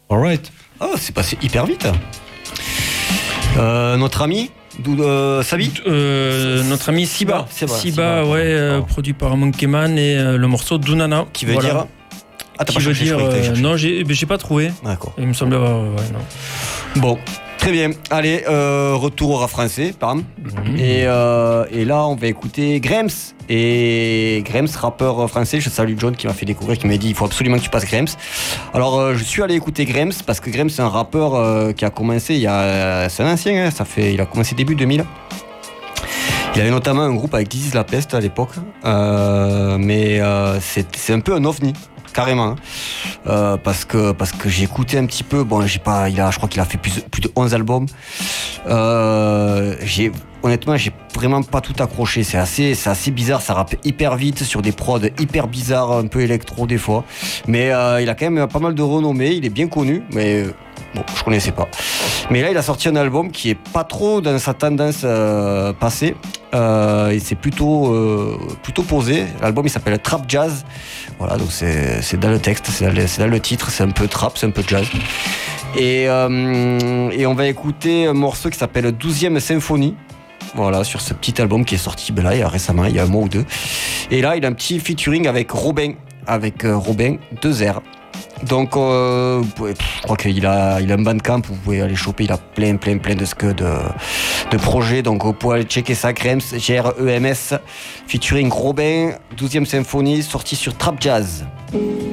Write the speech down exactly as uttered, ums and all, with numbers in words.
Alright. Oh, c'est passé hyper vite. Euh, notre ami euh, Sabi euh, Notre ami Siba. Siba, Siba, Siba, ouais, euh, produit par Monkey Man et euh, le morceau Dunana. Qui veut voilà. dire Ah, t'as Qui pas veut cherché, dire je croyais que t'avais euh, cherché. non, j'ai, j'ai pas trouvé. D'accord. Il me semble avoir. Ouais, non. Bon, très bien. Allez, euh, retour au rap français, pam. Mmh. Et, euh, et là, on va écouter Grems. Et Grems, rappeur français, je salue John qui m'a fait découvrir, qui m'a dit il faut absolument que tu passes Grems. Alors, euh, je suis allé écouter Grems parce que Grems, c'est un rappeur euh, qui a commencé il y a. C'est un ancien, hein, ça fait, il a commencé début deux mille. Il avait notamment un groupe avec Dizzy La Peste à l'époque. Euh, mais euh, c'est, c'est un peu un ovni. Carrément, hein. euh, parce que parce que j'ai écouté un petit peu. Bon, j'ai pas, il a, je crois qu'il a fait plus, plus de onze albums. Euh, j'ai honnêtement, j'ai vraiment pas tout accroché. C'est assez, c'est assez bizarre. Ça rappe hyper vite sur des prods hyper bizarres, un peu électro des fois. Mais euh, il a quand même pas mal de renommée. Il est bien connu, mais bon, je connaissais pas. Mais là, il a sorti un album qui est pas trop dans sa tendance euh, passée. Euh, et c'est plutôt euh, plutôt posé. L'album il s'appelle Trap Jazz. Voilà, donc c'est c'est dans le texte, c'est dans le, c'est dans le titre, c'est un peu trap, c'est un peu jazz. Et euh, et on va écouter un morceau qui s'appelle douzième Symphonie. Voilà, sur ce petit album qui est sorti ben là, il y a récemment, il y a un mois ou deux. Et là, il a un petit featuring avec Robin, avec euh, Robin deux R. Donc, euh, vous pouvez, je crois qu'il a, il a un bandcamp, vous pouvez aller choper, il a plein, plein, plein de, de, de projets. Donc, vous pouvez aller checker ça, Grems, G R E M S, featuring Robin, douzième Symphonie, sorti sur Trap Jazz.